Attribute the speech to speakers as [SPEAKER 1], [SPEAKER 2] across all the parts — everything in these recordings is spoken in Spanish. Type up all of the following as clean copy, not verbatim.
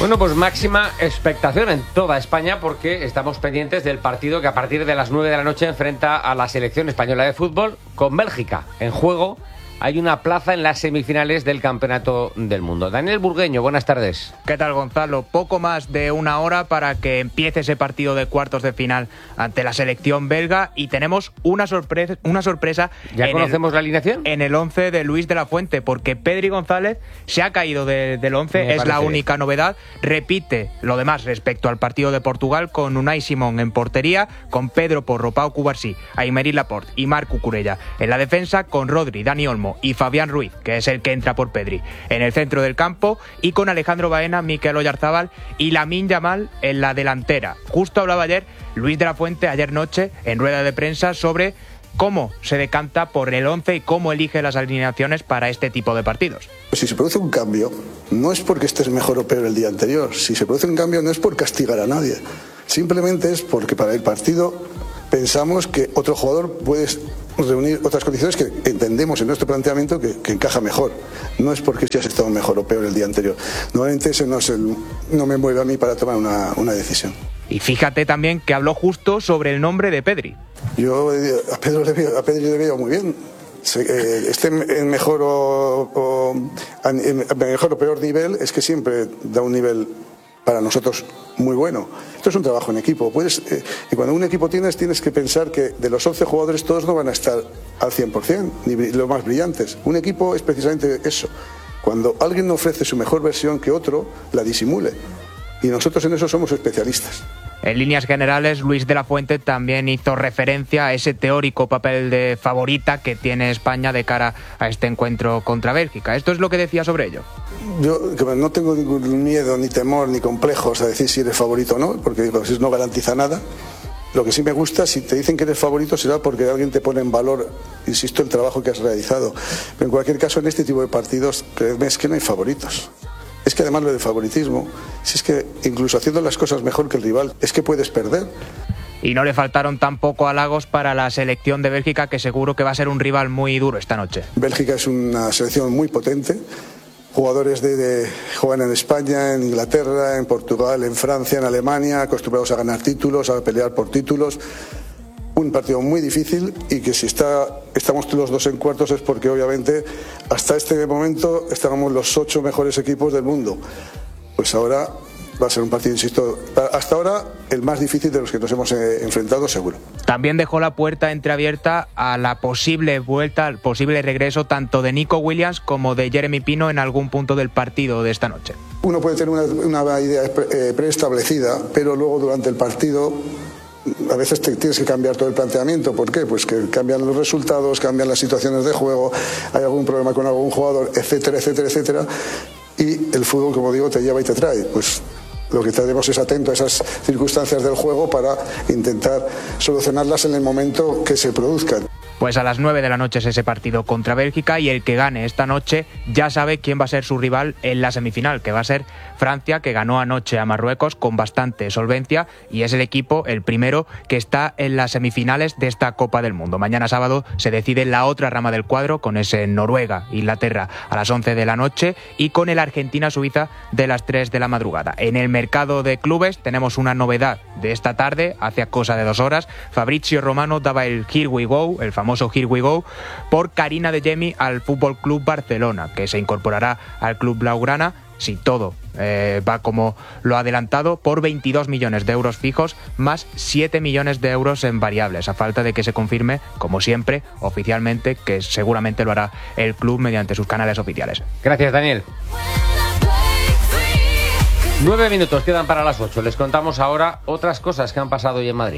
[SPEAKER 1] Bueno, pues máxima expectación en toda España porque estamos pendientes del partido que a partir de las 9 de la noche enfrenta a la selección española de fútbol con Bélgica. En juego hay una plaza en las semifinales del Campeonato del Mundo. Daniel Burgueño, buenas tardes.
[SPEAKER 2] ¿Qué tal, Gonzalo? Poco más de una hora para que empiece ese partido de cuartos de final ante la selección belga y tenemos una sorpresa.
[SPEAKER 1] ¿Ya conocemos la alineación?
[SPEAKER 2] En el 11 de Luis de la Fuente, porque Pedri González se ha caído del 11, es la única novedad. Repite lo demás respecto al partido de Portugal con Unai Simón en portería, con Pedro Porro, Pau Cubarsí, Aymeric Laporte y Marc Cucurella. En la defensa con Rodri, Dani Olmo y Fabián Ruiz, que es el que entra por Pedri. En el centro del campo y con Alejandro Baena, Mikel Oyarzabal y Lamine Yamal en la delantera. Justo hablaba ayer Luis de la Fuente, ayer noche, en rueda de prensa, sobre cómo se decanta por el 11 y cómo elige las alineaciones para este tipo de partidos.
[SPEAKER 3] Si se produce un cambio, no es porque estés mejor o peor el día anterior. Si se produce un cambio, no es por castigar a nadie. Simplemente es porque para el partido pensamos que otro jugador puede reunir otras condiciones que entendemos en nuestro planteamiento que encaja mejor. No es porque si has estado mejor o peor el día anterior. Normalmente eso no me mueve a mí para tomar una decisión.
[SPEAKER 2] Y fíjate también que habló justo sobre el nombre de Pedri.
[SPEAKER 3] Yo a Pedri le veo muy bien. Esté en mejor o peor nivel, es que siempre da un nivel para nosotros muy bueno. Esto es un trabajo en equipo. Y cuando un equipo tienes que pensar que de los 11 jugadores todos no van a estar al 100%, ni los más brillantes. Un equipo es precisamente eso. Cuando alguien ofrece su mejor versión que otro, la disimule. Y nosotros en eso somos especialistas.
[SPEAKER 2] En líneas generales, Luis de la Fuente también hizo referencia a ese teórico papel de favorita que tiene España de cara a este encuentro contra Bélgica. Esto es lo que decía sobre ello.
[SPEAKER 3] Yo no tengo ningún miedo, ni temor, ni complejos a decir si eres favorito o no, porque eso no garantiza nada. Lo que sí me gusta, si te dicen que eres favorito, será porque alguien te pone en valor, insisto, el trabajo que has realizado. Pero en cualquier caso, en este tipo de partidos, créeme, es que no hay favoritos. Es que además lo del favoritismo, si es que incluso haciendo las cosas mejor que el rival, es que puedes perder.
[SPEAKER 2] Y no le faltaron tampoco halagos para la selección de Bélgica, que seguro que va a ser un rival muy duro esta noche.
[SPEAKER 3] Bélgica es una selección muy potente. Jugadores juegan en España, en Inglaterra, en Portugal, en Francia, en Alemania, acostumbrados a ganar títulos, a pelear por títulos. Un partido muy difícil y que si estamos los dos en cuartos es porque obviamente hasta este momento estábamos los 8 mejores equipos del mundo. Pues ahora va a ser un partido, insisto, hasta ahora el más difícil de los que nos hemos enfrentado seguro.
[SPEAKER 2] También dejó la puerta entreabierta a la posible vuelta, al posible regreso tanto de Nico Williams como de Jeremy Pino en algún punto del partido de esta noche.
[SPEAKER 3] Uno puede tener una idea preestablecida, pero luego durante el partido a veces tienes que cambiar todo el planteamiento. ¿Por qué? Pues que cambian los resultados, cambian las situaciones de juego, hay algún problema con algún jugador, etcétera, etcétera, etcétera. Y el fútbol, como digo, te lleva y te trae. Pues lo que estaremos es atento a esas circunstancias del juego para intentar solucionarlas en el momento que se produzcan.
[SPEAKER 2] Pues a las 9 de la noche es ese partido contra Bélgica y el que gane esta noche ya sabe quién va a ser su rival en la semifinal, que va a ser Francia, que ganó anoche a Marruecos con bastante solvencia y es el equipo, el primero, que está en las semifinales de esta Copa del Mundo. Mañana sábado se decide la otra rama del cuadro con ese Noruega-Inglaterra a las 11 de la noche y con el Argentina-Suiza de las 3 de la madrugada. En el mercado de clubes tenemos una novedad de esta tarde, hace cosa de 2 horas. Fabrizio Romano daba el Here We Go, el famoso Here We Go, por Karina de Gemi al Fútbol Club Barcelona, que se incorporará al club blaugrana, si todo va como lo ha adelantado, por 22 millones de euros fijos, más 7 millones de euros en variables, a falta de que se confirme, como siempre, oficialmente, que seguramente lo hará el club mediante sus canales oficiales.
[SPEAKER 1] Gracias, Daniel. 9 minutos quedan para las 8. Les contamos ahora otras cosas que han pasado hoy en Madrid.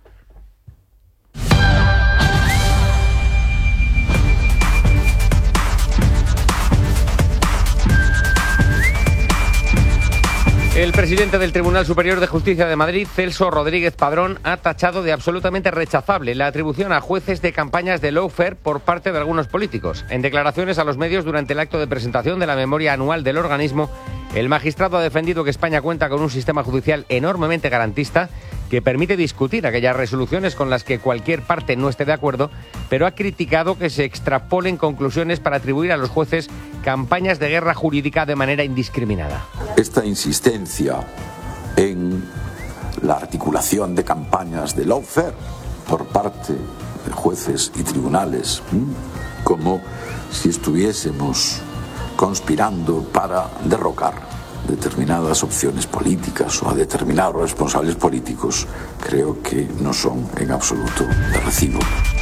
[SPEAKER 1] El presidente del Tribunal Superior de Justicia de Madrid, Celso Rodríguez Padrón, ha tachado de absolutamente rechazable la atribución a jueces de campañas de lawfare por parte de algunos políticos. En declaraciones a los medios durante el acto de presentación de la memoria anual del organismo, el magistrado ha defendido que España cuenta con un sistema judicial enormemente garantista, que que permite discutir aquellas resoluciones con las que cualquier parte no esté de acuerdo, pero ha criticado que se extrapolen conclusiones para atribuir a los jueces campañas de guerra jurídica de manera indiscriminada.
[SPEAKER 4] Esta insistencia en la articulación de campañas de lawfare por parte de jueces y tribunales, como si estuviésemos conspirando para derrocar determinadas opciones políticas o a determinados responsables políticos, creo que no son en absoluto de recibo.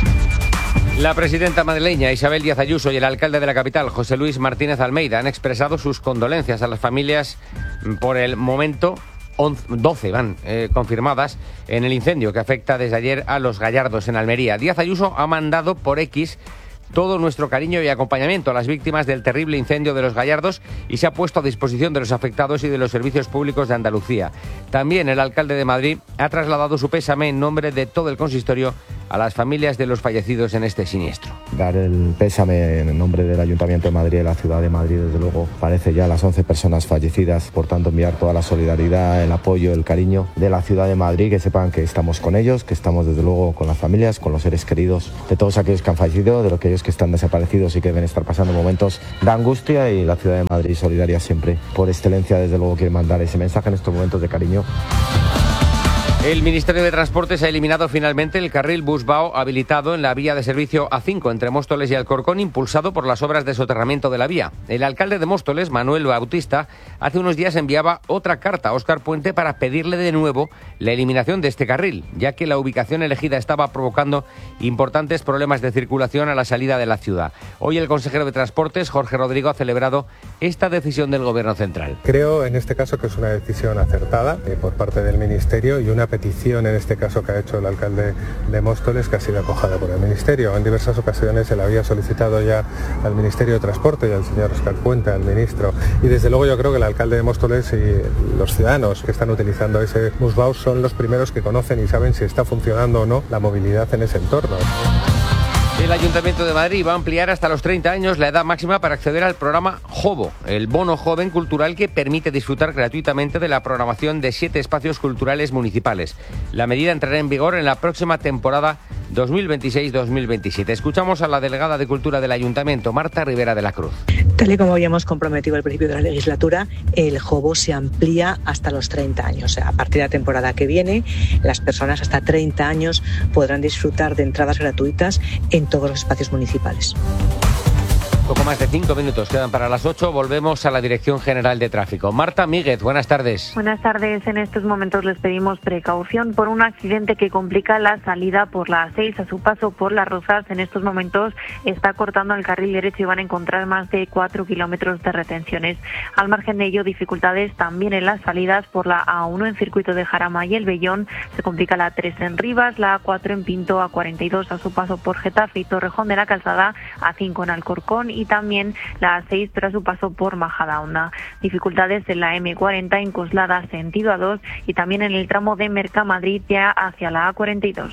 [SPEAKER 1] La presidenta madrileña Isabel Díaz Ayuso y el alcalde de la capital, José Luis Martínez Almeida, han expresado sus condolencias a las familias por el momento. 12 van confirmadas en el incendio que afecta desde ayer a Los Gallardos, en Almería. Díaz Ayuso ha mandado por X todo nuestro cariño y acompañamiento a las víctimas del terrible incendio de Los Gallardos y se ha puesto a disposición de los afectados y de los servicios públicos de Andalucía. También el alcalde de Madrid ha trasladado su pésame en nombre de todo el consistorio a las familias de los fallecidos en este siniestro.
[SPEAKER 5] Dar el pésame en nombre del Ayuntamiento de Madrid y de la Ciudad de Madrid, desde luego, parece ya las 11 personas fallecidas, por tanto enviar toda la solidaridad, el apoyo, el cariño de la Ciudad de Madrid, que sepan que estamos con ellos, que estamos desde luego con las familias, con los seres queridos, de todos aquellos que han fallecido, de aquellos que están desaparecidos y que deben estar pasando momentos de angustia, y la Ciudad de Madrid solidaria siempre. Por excelencia, desde luego, quiere mandar ese mensaje en estos momentos de cariño.
[SPEAKER 1] El Ministerio de Transportes ha eliminado finalmente el carril Busbao habilitado en la vía de servicio A5 entre Móstoles y Alcorcón, impulsado por las obras de soterramiento de la vía. El alcalde de Móstoles, Manuel Bautista, hace unos días enviaba otra carta a Óscar Puente para pedirle de nuevo la eliminación de este carril, ya que la ubicación elegida estaba provocando importantes problemas de circulación a la salida de la ciudad. Hoy el consejero de Transportes, Jorge Rodrigo, ha celebrado esta decisión del Gobierno central.
[SPEAKER 6] Creo en este caso que es una decisión acertada por parte del Ministerio y una petición en este caso que ha hecho el alcalde de Móstoles, que ha sido acogida por el Ministerio. En diversas ocasiones se le había solicitado ya al Ministerio de Transporte y al señor Óscar Puente, al ministro, y desde luego yo creo que el alcalde de Móstoles y los ciudadanos que están utilizando ese Busbao son los primeros que conocen y saben si está funcionando o no la movilidad en ese entorno.
[SPEAKER 1] El Ayuntamiento de Madrid va a ampliar hasta los 30 años la edad máxima para acceder al programa JOVO, el bono joven cultural que permite disfrutar gratuitamente de la programación de 7 espacios culturales municipales. La medida entrará en vigor en la próxima temporada 2026-2027. Escuchamos a la delegada de Cultura del Ayuntamiento, Marta Rivera de la Cruz.
[SPEAKER 7] Tal y como habíamos comprometido al principio de la legislatura, el JOVO se amplía hasta los 30 años. A partir de la temporada que viene, las personas hasta 30 años podrán disfrutar de entradas gratuitas en todos los espacios municipales.
[SPEAKER 1] Poco más de 5 minutos quedan para las 8. Volvemos a la Dirección General de Tráfico. Marta Míguez, buenas tardes.
[SPEAKER 8] Buenas tardes. En estos momentos les pedimos precaución por un accidente que complica la salida por la A6 a su paso por Las Rozas. En estos momentos está cortando el carril derecho y van a encontrar más de 4 kilómetros de retenciones. Al margen de ello, dificultades también en las salidas por la A1 en circuito de Jarama y El Vellón. Se complica la A3 en Rivas, la A4 en Pinto, A42 a su paso por Getafe y Torrejón de la Calzada, A5 en Alcorcón y también la A6 tras su paso por Majadahonda. Dificultades en la M40 en Coslada sentido A2 y también en el tramo de Mercamadrid ya hacia la A42.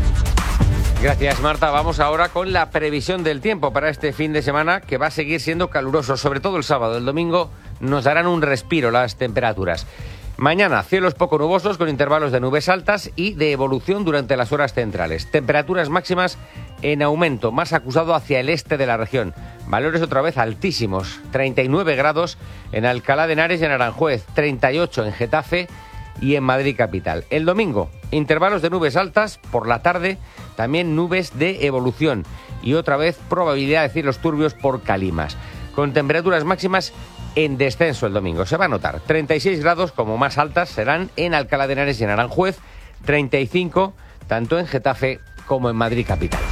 [SPEAKER 1] Gracias, Marta. Vamos ahora con la previsión del tiempo para este fin de semana, que va a seguir siendo caluroso, sobre todo el sábado. El domingo nos darán un respiro las temperaturas. Mañana, cielos poco nubosos con intervalos de nubes altas y de evolución durante las horas centrales. Temperaturas máximas en aumento, más acusado hacia el este de la región. Valores otra vez altísimos, 39 grados en Alcalá de Henares y en Aranjuez, 38 en Getafe y en Madrid capital. El domingo, intervalos de nubes altas, por la tarde también nubes de evolución y otra vez probabilidad de cielos turbios por calimas, con temperaturas máximas en descenso el domingo. Se va a notar 36 grados, como más altas serán en Alcalá de Henares y en Aranjuez, 35 tanto en Getafe como en Madrid capital.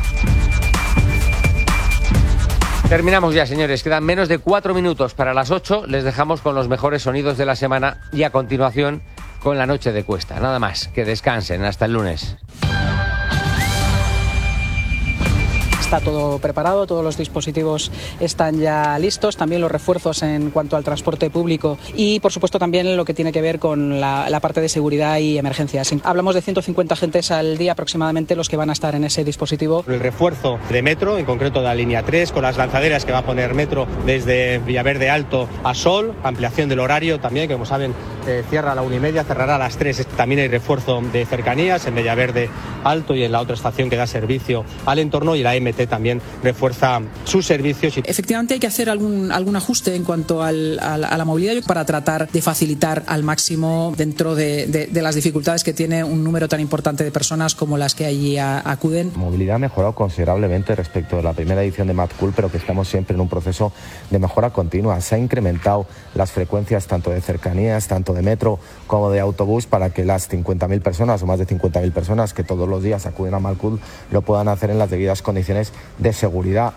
[SPEAKER 1] Terminamos ya, señores. Quedan menos de 4 minutos para las 8. Les dejamos con los mejores sonidos de la semana y a continuación con la noche de Cuesta. Nada más, que descansen. Hasta el lunes.
[SPEAKER 9] Está todo preparado, todos los dispositivos están ya listos, también los refuerzos en cuanto al transporte público y, por supuesto, también lo que tiene que ver con la parte de seguridad y emergencias. Hablamos de 150 agentes al día aproximadamente los que van a estar en ese dispositivo.
[SPEAKER 10] El refuerzo de Metro, en concreto de la línea 3, con las lanzaderas que va a poner Metro desde Villaverde Alto a Sol, ampliación del horario también, que como saben cierra a la 1:30, cerrará a las 3. También hay refuerzo de cercanías en Villaverde Alto y en la otra estación que da servicio al entorno, y la MT también refuerza sus servicios.
[SPEAKER 9] Efectivamente hay que hacer algún ajuste en cuanto a la movilidad para tratar de facilitar al máximo dentro de las dificultades que tiene un número tan importante de personas como las que allí acuden.
[SPEAKER 5] La movilidad ha mejorado considerablemente respecto a la primera edición de Mad Cool, pero que estamos siempre en un proceso de mejora continua. Se ha incrementado las frecuencias tanto de cercanías, tanto de metro como de autobús, para que las 50.000 personas o más de 50.000 personas que todos los días acuden a Mad Cool lo puedan hacer en las debidas condiciones de seguridad.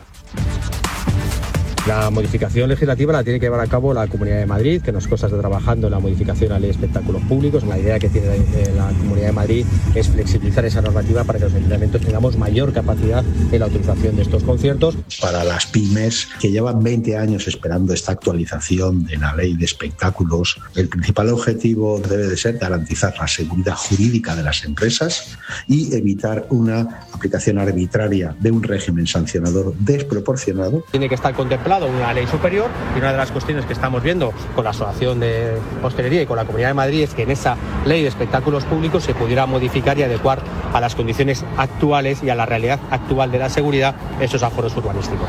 [SPEAKER 10] La modificación legislativa la tiene que llevar a cabo la Comunidad de Madrid, que nos consta está trabajando en la modificación a la Ley de Espectáculos Públicos. La idea que tiene la Comunidad de Madrid es flexibilizar esa normativa para que los ayuntamientos tengamos mayor capacidad en la autorización de estos conciertos.
[SPEAKER 11] Para las pymes que llevan 20 años esperando esta actualización de la Ley de Espectáculos, el principal objetivo debe de ser garantizar la seguridad jurídica de las empresas y evitar una aplicación arbitraria de un régimen sancionador desproporcionado.
[SPEAKER 10] Tiene que estar contemplado una ley superior, y una de las cuestiones que estamos viendo con la Asociación de Hostelería y con la Comunidad de Madrid es que en esa Ley de Espectáculos Públicos se pudiera modificar y adecuar a las condiciones actuales y a la realidad actual de la seguridad esos aforos urbanísticos.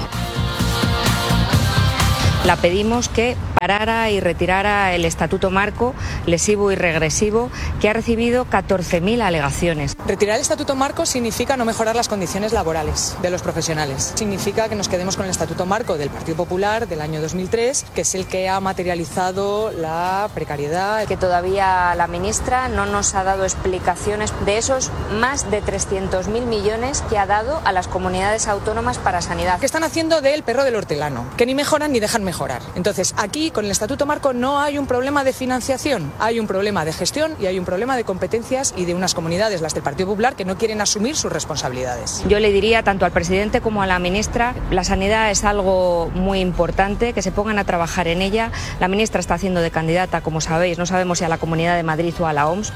[SPEAKER 12] La pedimos que parara y retirara el estatuto marco lesivo y regresivo, que ha recibido 14.000 alegaciones.
[SPEAKER 9] Retirar el estatuto marco significa no mejorar las condiciones laborales de los profesionales. Significa que nos quedemos con el estatuto marco del Partido Popular del año 2003, que es el que ha materializado la precariedad.
[SPEAKER 12] Que todavía la ministra no nos ha dado explicaciones de esos más de 300.000 millones que ha dado a las comunidades autónomas para sanidad.
[SPEAKER 9] Que están haciendo del perro del hortelano, que ni mejoran ni dejan mejorar. Entonces, aquí con el estatuto marco no hay un problema de financiación, hay un problema de gestión y hay un problema de competencias y de unas comunidades, las del Partido Popular, que no quieren asumir sus responsabilidades.
[SPEAKER 12] Yo le diría tanto al presidente como a la ministra, la sanidad es algo muy importante, que se pongan a trabajar en ella. La ministra está haciendo de candidata, como sabéis, no sabemos si a la Comunidad de Madrid o a la OMS.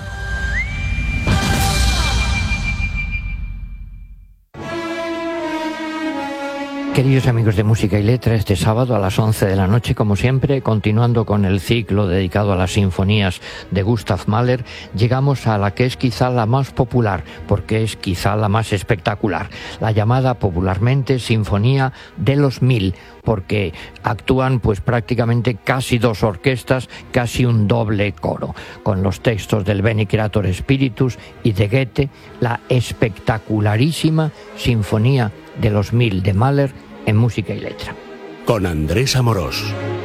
[SPEAKER 13] Queridos amigos de Música y Letra, este sábado a las 11 de la noche, como siempre, continuando con el ciclo dedicado a las sinfonías de Gustav Mahler, llegamos a la que es quizá la más popular, porque es quizá la más espectacular, la llamada popularmente Sinfonía de los 1000, porque actúan pues prácticamente casi dos orquestas, casi un doble coro, con los textos del Bene Creator Spiritus y de Goethe, la espectacularísima Sinfonía de los 1000 de Mahler en Música y Letra.
[SPEAKER 14] Con Andrés Amorós.